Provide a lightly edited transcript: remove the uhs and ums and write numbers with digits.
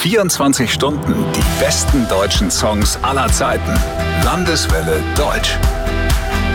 24 Stunden die besten deutschen Songs aller Zeiten. Landeswelle Deutsch.